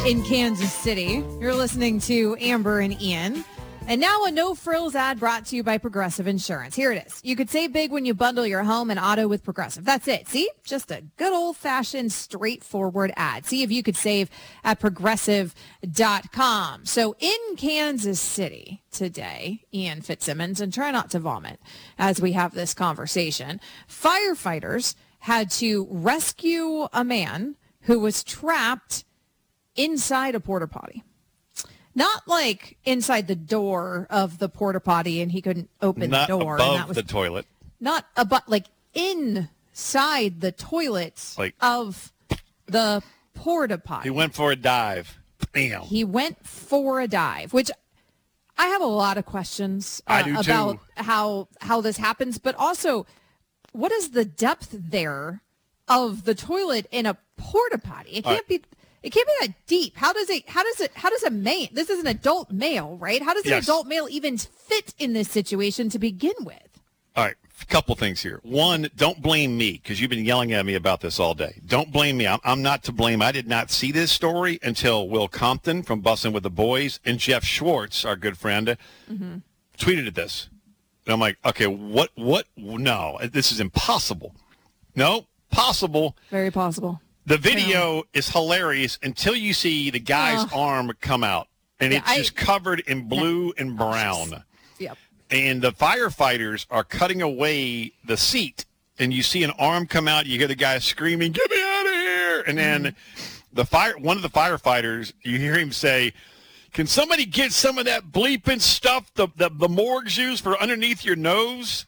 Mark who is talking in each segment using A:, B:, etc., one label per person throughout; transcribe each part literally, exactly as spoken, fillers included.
A: in Kansas City. You're listening to Amber and Ian. And now a no-frills ad brought to you by Progressive Insurance. Here it is. You could save big when you bundle your home and auto with Progressive. That's it. See? Just a good old-fashioned, straightforward ad. See if you could save at progressive dot com. So in Kansas City today, Ian Fitzsimmons, and try not to vomit as we have this conversation, firefighters had to rescue a man who was trapped inside a porta potty. Not like inside the door of the porta potty and he couldn't open
B: not
A: the door.
B: Above
A: and that was
B: the toilet.
A: Not above, like inside the toilet
B: like,
A: of the porta potty.
B: He went for a dive. Bam.
A: He went for a dive, which I have a lot of questions uh,
B: I do
A: about
B: too.
A: how how this happens, but also what is the depth there of the toilet in a porta potty? It can't
B: right.
A: be. It can't be that deep. How does it, how does it, how does a man, this is an adult male, right? How does an
B: Yes.
A: adult male even fit in this situation to begin with?
B: All right, a couple things here. One, don't blame me because you've been yelling at me about this all day. Don't blame me. I'm, I'm not to blame. I did not see this story until Will Compton from Bussin' with the Boys and Jeff Schwartz, our good friend, mm-hmm. tweeted at this. And I'm like, okay, what, what? No, this is impossible. No, possible.
A: Very possible.
B: The video is hilarious until you see the guy's
A: Oh.
B: arm come out, and
A: Yeah,
B: it's
A: I-
B: just covered in blue and brown.
A: Yep.
B: And the firefighters are cutting away the seat, and you see an arm come out. You hear the guy screaming, "Get me out of here!" And then
A: Mm-hmm.
B: the fire, one of the firefighters, you hear him say, "Can somebody get some of that bleeping stuff the the, the morgues use for underneath your nose,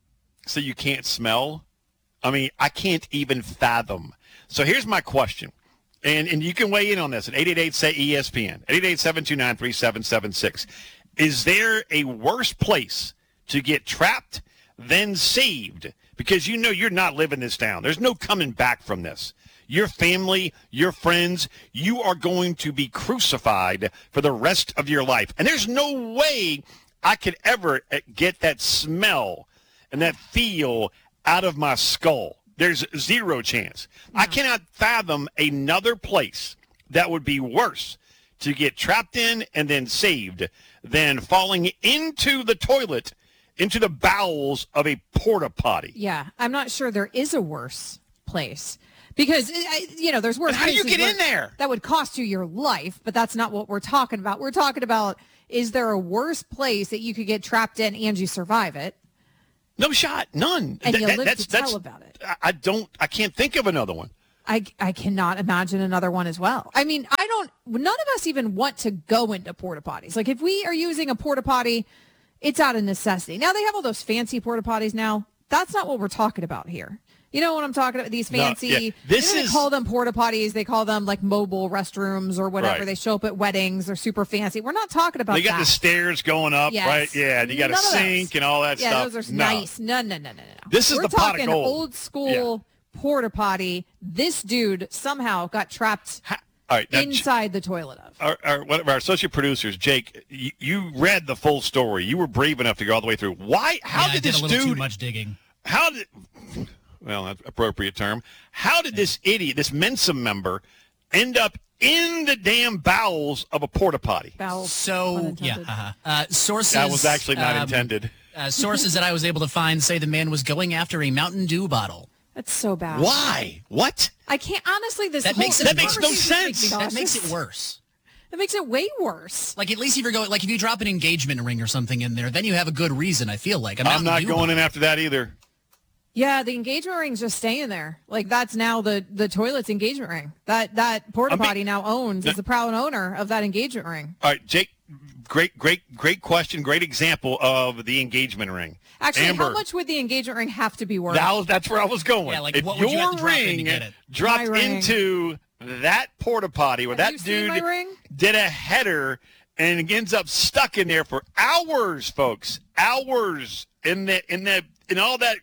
B: so you can't smell?" I mean, I can't even fathom. So here's my question, and, and you can weigh in on this at eight eight eight, S A Y, E S P N, eight eight eight, seven two nine, three seven seven six. Is there a worse place to get trapped than saved? Because you know you're not living this down. There's no coming back from this. Your family, your friends, you are going to be crucified for the rest of your life. And there's no way I could ever get that smell and that feel out of my skull. There's zero chance. Yeah. I cannot fathom another place that would be worse to get trapped in and then saved than falling into the toilet, into the bowels of a porta potty.
A: Yeah, I'm not sure there is a worse place because, you know, there's worse
B: How do you get in there?
A: That would cost you your life, but that's not what we're talking about. We're talking about, is there a worse place that you could get trapped in and you survive it?
B: No shot, none.
A: And
B: Th-
A: you
B: that,
A: live
B: that's,
A: to tell
B: that's,
A: about it.
B: I, I don't, I can't think of another one.
A: I, I cannot imagine another one as well. I mean, I don't, none of us even want to go into porta potties. Like if we are using a porta potty, it's out of necessity. Now they have all those fancy porta potties now. That's not what we're talking about here. You know what I'm talking about? These fancy,
B: no, yeah. this
A: you know,
B: is,
A: they call them porta potties. They call them like mobile restrooms or whatever.
B: Right.
A: They show up at weddings. They're super fancy. We're not talking about
B: They got
A: that.
B: the stairs going up,
A: Yes.
B: right? Yeah, and you got a
A: None of
B: sink
A: those.
B: and all that
A: yeah,
B: stuff.
A: those are
B: no.
A: nice. No, no, no, no, no.
B: This is
A: We're
B: the pot of
A: talking
B: gold.
A: old school porta potty. This dude somehow got trapped
B: Ha- all right, now,
A: inside the toilet of.
B: Our, our, one of our associate producers, Jake, you, you read the full story. You were brave enough to go all the way through. Why? How
C: yeah,
B: did
C: I did
B: this
C: a little
B: dude?
C: too much digging.
B: How did? Well, that's an appropriate term. How did this idiot, this Mensa member, end up in the damn bowels of a porta potty?
A: Bowels,
C: So,
A: unintended.
C: yeah, uh-huh. uh, sources.
B: That was actually not
C: um,
B: intended.
C: Uh, sources that I was able to find say the man was going after a Mountain Dew bottle.
A: That's so bad.
B: Why? What?
A: I can't honestly. This
C: That
A: whole,
C: makes it-
A: this
B: that makes no
A: conversation
B: sense.
A: me
C: That makes
A: nauseous.
C: it worse.
A: That makes it way worse.
C: Like, at least if you're going, like, if you drop an engagement ring or something in there, then you have a good reason, I feel like. A
B: I'm
C: Mountain
B: not
C: Dew
B: going
C: bottle.
B: in after that either.
A: Yeah, the engagement ring's just staying there. Like that's now the the toilet's engagement ring. That that porta
B: I mean-
A: potty now owns is the proud owner of that engagement ring.
B: All right, Jake, great, great, great question. Great example of the engagement ring.
A: Actually,
B: Amber,
A: how much would the engagement ring have to be worth?
B: That was, that's where I was going.
C: Yeah, like,
B: if
C: what would you
B: your
C: have to drop in to
B: ring
C: get it?
B: dropped
A: My ring.
B: into that porta potty where
A: Have
B: that
A: you seen
B: dude
A: my ring?
B: did a header and it ends up stuck in there for hours, folks, hours in the in the in all that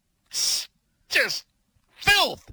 B: s- just filth.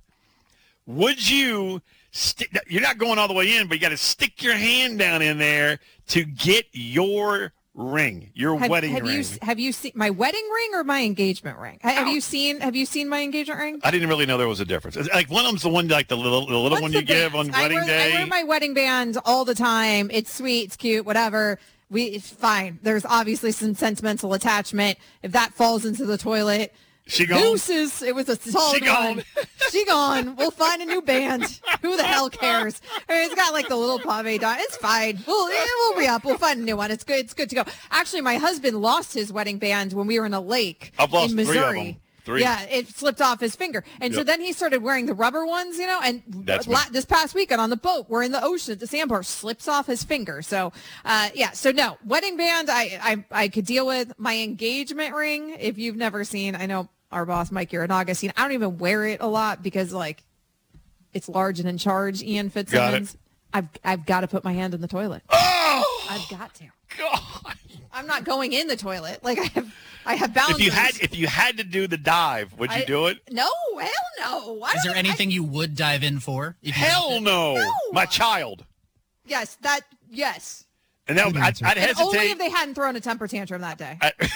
B: Would you? St- you're not going all the way in, but you got to stick your hand down in there to get your ring, your
A: Have,
B: wedding
A: have
B: ring.
A: you have you seen my wedding ring or my engagement ring? Ha- Have you seen Have you seen my engagement ring?
B: I didn't really know there was a difference. It's like one of them's the one like the little the little
A: What's
B: one
A: the
B: you give on
A: band? I
B: wedding
A: wear,
B: day.
A: I wear my wedding band all the time. It's sweet, it's cute, whatever. We it's fine. There's obviously some sentimental attachment. If that falls into the toilet,
B: She gone?
A: deuces. It was a solid
B: She gone.
A: one. She gone. We'll find a new band. Who the hell cares? I mean, it's got like the little pave dot. It's fine. We'll yeah, we'll re up. We'll find a new one. It's good. It's good to go. Actually, my husband lost his wedding band when we were in a lake
B: I've lost
A: in
B: three of
A: Missouri.
B: them. Three.
A: Yeah, it slipped off his finger. And so
B: Yep.
A: then he started wearing the rubber ones, you know, and
B: That's
A: la-
B: me.
A: this past weekend on the boat, we're in the ocean at the sandbar, slips off his finger. So, uh, yeah, so no, wedding band, I, I, I could deal with. My engagement ring, if you've never seen, I know our boss, Mike Uranaga, seen, I don't even wear it a lot because, like, it's large and in charge, Ian Fitzsimmons. I've, I've got to put my hand in the toilet.
B: Oh,
A: I've got to.
B: God.
A: I'm not going in the toilet. Like, I have, I have boundaries.
B: If you had if you had to do the dive, would you
A: I-
B: do it?
A: No, hell no. I
C: Is
A: don't-
C: there anything you would dive in for? If you
B: Hell
C: had to?
B: no.
A: No.
B: My child.
A: Yes, that, yes.
B: And that,
D: Good
B: I'd,
D: answer.
B: I'd
A: And only
B: hesitate.
A: if they hadn't thrown a temper tantrum that day.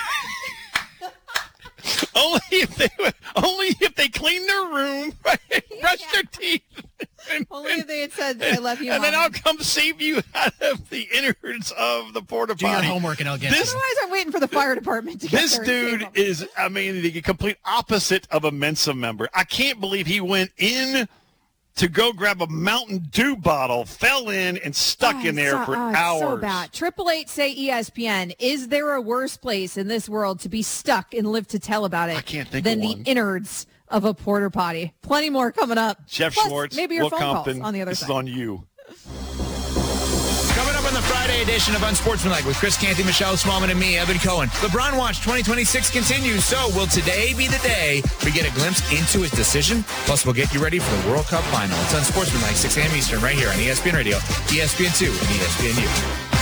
B: Only if they only if they clean their room, brush
A: Yeah.
B: their teeth, and,
A: Only if they had said, I love you,
B: and then
A: Mommy.
B: I'll come save you out of the innards of the porta
C: Do your
B: potty.
C: homework and I'll get
B: This-
C: you.
A: Otherwise, I'm waiting for the fire department to get
B: This
A: there and save
B: dude
A: them.
B: is, I mean, the complete opposite of a Mensa member. I can't believe he went in to go grab a Mountain Dew bottle, fell in, and stuck
A: Oh,
B: in there
A: so,
B: for
A: oh, it's
B: hours.
A: So bad. Triple Eight say E S P N. Is there a worse place in this world to be stuck and live to tell about it
B: I can't think
A: than
B: of
A: the
B: one.
A: innards of a porter potty? Plenty more coming up.
B: Jeff
A: Plus,
B: Schwartz,
A: maybe your
B: Will
A: phone
B: Compton,
A: calls on the other
B: this
A: side.
B: is on you.
E: Coming up on the Friday edition of Unsportsmanlike with Chris Canty, Michelle Smallman, and me, Evan Cohen. LeBron Watch twenty twenty-six continues. So will today be the day we get a glimpse into his decision? Plus, we'll get you ready for the World Cup final. It's Unsportsmanlike, six a.m. Eastern, right here on E S P N Radio, E S P N two, and E S P N U.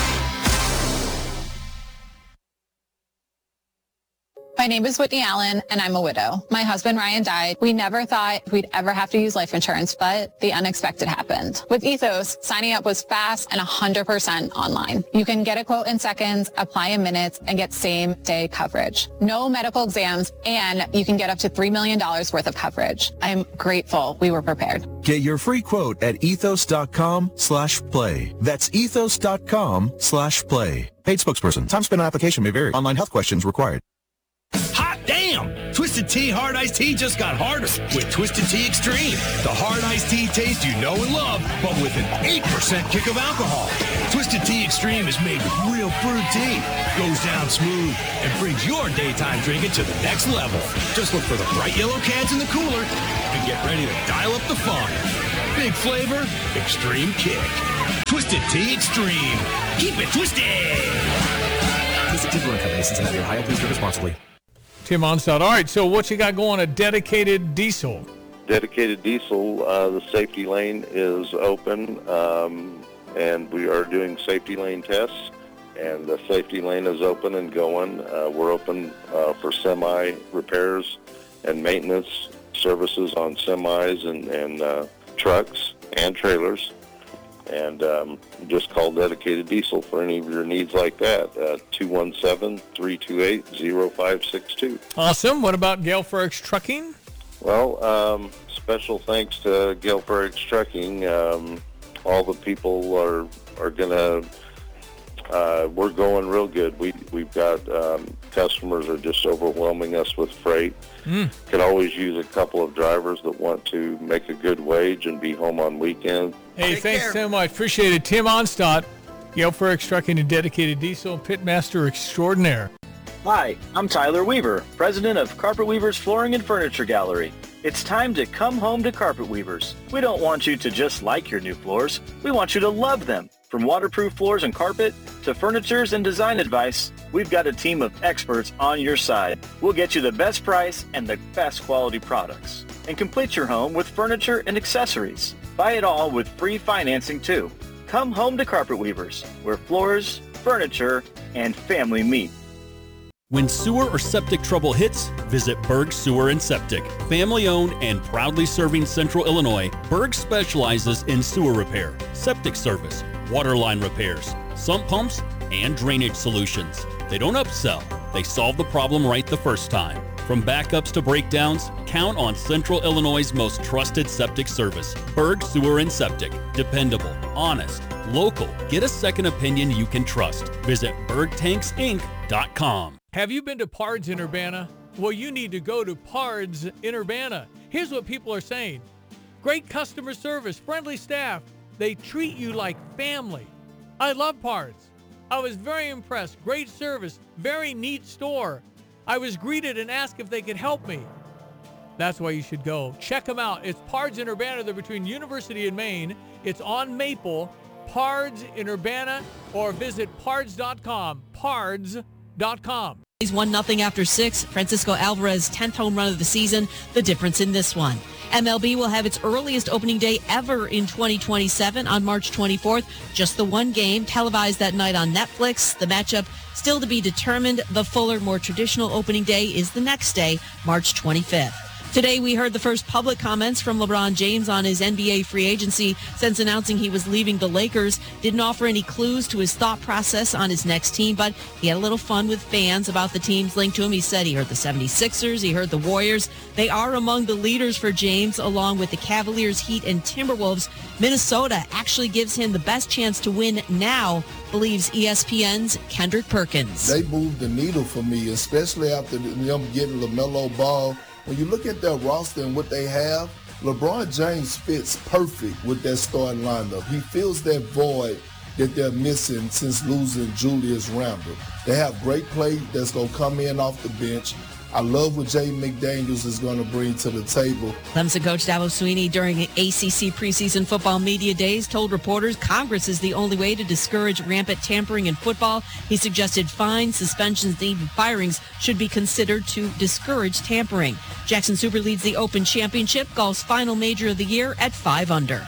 F: My name is Whitney Allen, and I'm a widow. My husband, Ryan, died. We never thought we'd ever have to use life insurance, but the unexpected happened. With Ethos, signing up was fast and one hundred percent online. You can get a quote in seconds, apply in minutes, and get same-day coverage. No medical exams, and you can get up to three million dollars worth of coverage. I'm grateful we were prepared.
G: Get your free quote at ethos.com slash play. That's ethos.com slash play. Paid spokesperson. Time spent on application may vary. Online health questions required.
H: Hot damn! Twisted Tea Hard Iced Tea just got harder with Twisted Tea Extreme. The hard iced tea taste you know and love, but with an eight percent kick of alcohol. Twisted Tea Extreme is made with real fruit tea, goes down smooth, and brings your daytime drinking to the next level. Just look for the bright yellow cans in the cooler and get ready to dial up the fun. Big flavor, extreme kick. Twisted Tea Extreme. Keep it twisted!
G: Twisted Tea Brewing Company, Cincinnati, Ohio. Please drink responsibly.
D: Tim Onstad. All right, so what you got going? A dedicated diesel.
I: Dedicated diesel, uh, the safety lane is open, um, and we are doing safety lane tests, and the safety lane is open and going. Uh, we're open uh, for semi repairs and maintenance services on semis and, and uh, trucks and trailers. And um, just call Dedicated Diesel for any of your needs like that, uh, two one seven, three two eight, zero five six two.
D: Awesome. What about Gale Ferrex Trucking?
I: Well, um, special thanks to Gale Ferrex Trucking. Um, all the people are are gonna. Uh, we're going real good. We we've got um, customers are just overwhelming us with freight.
D: Mm.
I: Could always use a couple of drivers that want to make a good wage and be home on weekends.
D: Hey,
B: Take
D: thanks
B: care.
D: so much. Appreciate it. Tim Onstad, Gale Ferrex Trucking and Dedicated Diesel, Pitmaster Extraordinaire.
J: Hi, I'm Tyler Weaver, president of Carpet Weavers Flooring and Furniture Gallery. It's time to come home to Carpet Weavers. We don't want you to just like your new floors. We want you to love them. From waterproof floors and carpet to furnitures and design advice, we've got a team of experts on your side. We'll get you the best price and the best quality products. And complete your home with furniture and accessories. Buy it all with free financing too. Come home to Carpet Weavers, where floors, furniture, and family meet.
K: When sewer or septic trouble hits, visit Berg Sewer and Septic. Family owned and proudly serving Central Illinois, Berg specializes in sewer repair, septic service, water line repairs, sump pumps, and drainage solutions. They don't upsell. They solve the problem right the first time. From backups to breakdowns, count on Central Illinois' most trusted septic service, Berg Sewer and Septic. Dependable, honest, local. Get a second opinion you can trust. Visit berg tanks inc dot com.
D: Have you been to Pards in Urbana? Well, you need to go to Pards in Urbana. Here's what people are saying. Great customer service, friendly staff. They treat you like family. I love Pards. I was very impressed. Great service, very neat store. I was greeted and asked if they could help me. That's why you should go. Check them out. It's Pards in Urbana. They're between University and Maine. It's on Maple. Pards in Urbana, or visit pards dot com. pards dot com.
L: He's one nothing after six. Francisco Alvarez, tenth home run of the season. The difference in this one. M L B will have its earliest opening day ever in twenty twenty-seven on March twenty-fourth. Just the one game televised that night on Netflix. The matchup still to be determined. The fuller, more traditional opening day is the next day, March twenty-fifth. Today, we heard the first public comments from LeBron James on his N B A free agency since announcing he was leaving the Lakers. Didn't offer any clues to his thought process on his next team, but he had a little fun with fans about the teams linked to him. He said he heard the seventy-sixers, he heard the Warriors. They are among the leaders for James, along with the Cavaliers, Heat, and Timberwolves. Minnesota actually gives him the best chance to win now, believes E S P N's Kendrick Perkins.
M: They moved the needle for me, especially after them getting LaMelo Ball. When you look at their roster and what they have, LeBron James fits perfect with that starting lineup. He fills that void that they're missing since losing Julius Randle. They have great play that's going to come in off the bench. I love what Jay McDaniels is going to bring to the table.
L: Clemson coach Dabo Swinney during A C C preseason football media days told reporters Congress is the only way to discourage rampant tampering in football. He suggested fines, suspensions, and even firings should be considered to discourage tampering. Jackson Super leads the Open Championship, golf's final major of the year, at five under.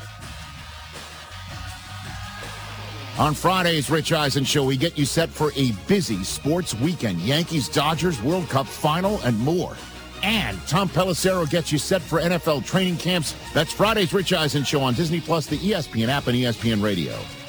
N: On Friday's Rich Eisen Show, we get you set for a busy sports weekend. Yankees, Dodgers, World Cup final, and more. And Tom Pelissero gets you set for N F L training camps. That's Friday's Rich Eisen Show on Disney Plus, the E S P N app, and E S P N Radio.